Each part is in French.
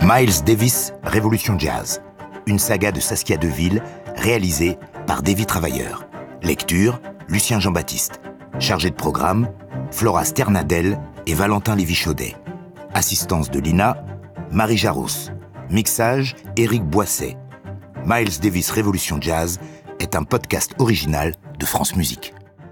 Miles Davis, Révolution Jazz. Une saga de Saskia Deville, réalisée par Davy Travailleur. Lecture, Lucien Jean-Baptiste. Chargé de programme, Flora Sternadel et Valentin Lévy-Chaudet. Assistance de Lina, Marie Jarousse. Mixage, Éric Boisset. Miles Davis, Révolution Jazz est un podcast original de France Musique.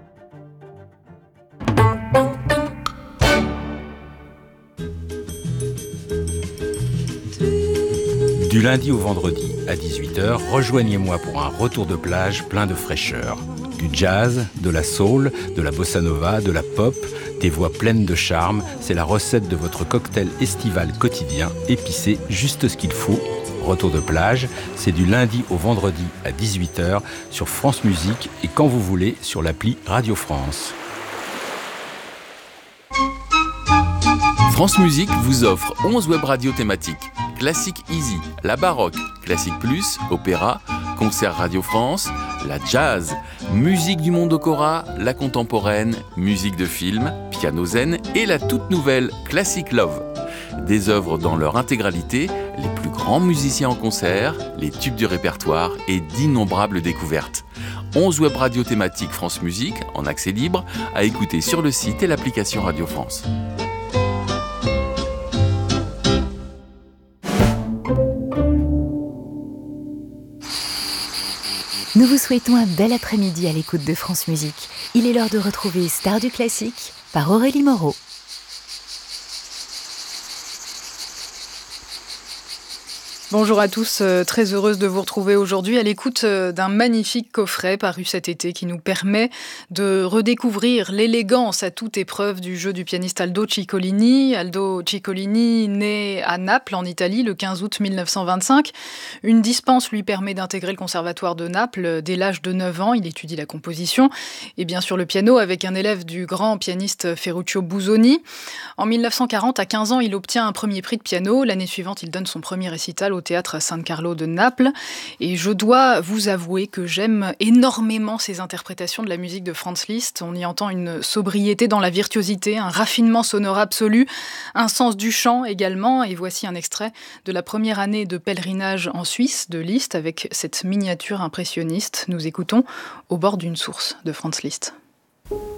Du lundi au vendredi à 18h, rejoignez-moi pour un retour de plage plein de fraîcheur. Du jazz, de la soul, de la bossa nova, de la pop, des voix pleines de charme, c'est la recette de votre cocktail estival quotidien, épicé, juste ce qu'il faut. Retour de plage, c'est du lundi au vendredi à 18h sur France Musique et quand vous voulez sur l'appli Radio France. France Musique vous offre 11 web radios thématiques. Classique Easy, la baroque, Classique Plus, opéra, concert Radio France, la jazz, musique du monde Okora, la contemporaine, musique de film, piano zen et la toute nouvelle Classic Love. Des œuvres dans leur intégralité, les plus grands musiciens en concert, les tubes du répertoire et d'innombrables découvertes. 11 web radios thématiques France Musique, en accès libre, à écouter sur le site et l'application Radio France. Nous vous souhaitons un bel après-midi à l'écoute de France Musique. Il est l'heure de retrouver Star du classique par Aurélie Moreau. Bonjour à tous, très heureuse de vous retrouver aujourd'hui à l'écoute d'un magnifique coffret paru cet été qui nous permet de redécouvrir l'élégance à toute épreuve du jeu du pianiste Aldo Ciccolini. Aldo Ciccolini, né à Naples en Italie le 15 août 1925. Une dispense lui permet d'intégrer le conservatoire de Naples dès l'âge de 9 ans. Il étudie la composition et bien sûr le piano avec un élève du grand pianiste Ferruccio Busoni. En 1940, à 15 ans, il obtient un premier prix de piano. L'année suivante, il donne son premier récital au théâtre San Carlo de Naples. Et je dois vous avouer que j'aime énormément ces interprétations de la musique de Franz Liszt. On y entend une sobriété dans la virtuosité, un raffinement sonore absolu, un sens du chant également. Et voici un extrait de la première année de pèlerinage en Suisse de Liszt avec cette miniature impressionniste. Nous écoutons Au bord d'une source de Franz Liszt.